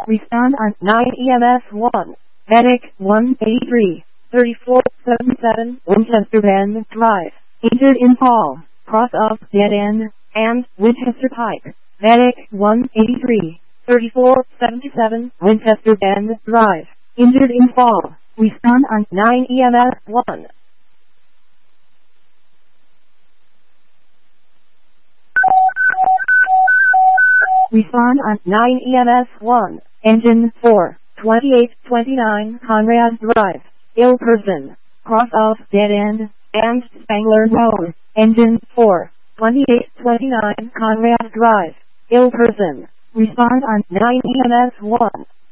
Respond on 9 EMS 1. Medic 183, 3477, Winchester Bend Drive. Injured in fall, cross of dead end, and Winchester Pike. Medic 183, 3477, Winchester Bend Drive. Injured in fall. Respond on 9 EMS 1. Respond on 9 EMS 1. Engine 4, 2829 Conrad Drive. Ill person. Cross of dead end and Spangler Road. Engine 4, 2829 Conrad Drive. Ill person. Respond on 9 EMS 1.